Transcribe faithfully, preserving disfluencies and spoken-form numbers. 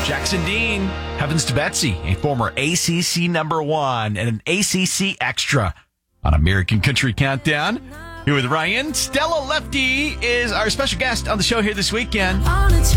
Jackson Dean, Heavens to Betsy, a former A C C number one and an A C C extra on American Country Countdown. Here with Ryan. Stella Lefty is our special guest on the show here this weekend.